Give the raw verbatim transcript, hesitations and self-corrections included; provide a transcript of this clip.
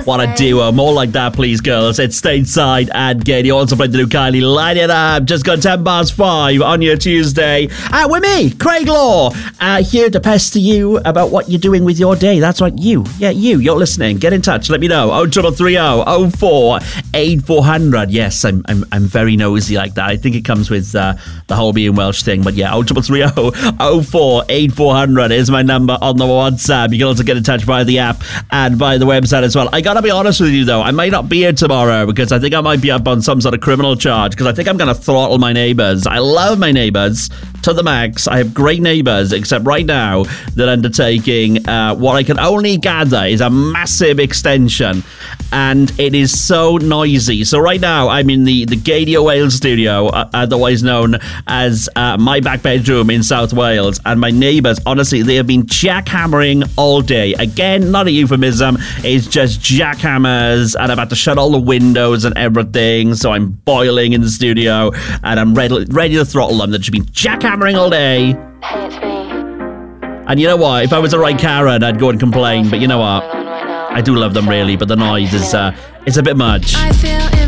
What a duo. More like that, please, girls. It's Stateside and Katie. Also played the new Kylie. Light it up. Just got ten past five on your Tuesday. Uh, with me, Craig Law, uh, here to pester you about what you're doing with your day. That's right, you. Yeah, you. You're listening. Get in touch. Let me know. oh triple three oh oh four eight four hundred. Yes, I'm, I'm I'm very nosy like that. I think it comes with uh, the whole being Welsh thing. But yeah, oh triple three oh oh four eight four hundred is my number on the WhatsApp. You can also get in touch via the app and via the website as well. I gotta be honest with you though, I might not be here tomorrow because I think I might be up on some sort of criminal charge because I think I'm gonna throttle my neighbours. I love my neighbours to the max. I have great neighbours, except right now they're undertaking uh, what I can only gather is a massive extension, and it is so noisy. So right now I'm in the the Gadio Wales studio, uh, otherwise known as uh, my back bedroom in South Wales, and my neighbours, honestly, they have been jackhammering all day. Again, not a euphemism, it's just jackhammers, and I've had to shut all the windows and everything, so I'm boiling in the studio, and I'm ready, ready to throttle them. They've just been jackhammering all day. Hey, it's me. And you know what? If I was the right Karen, I'd go and complain, but you know what? I do love them really, but the noise is uh, it's a bit much. I feel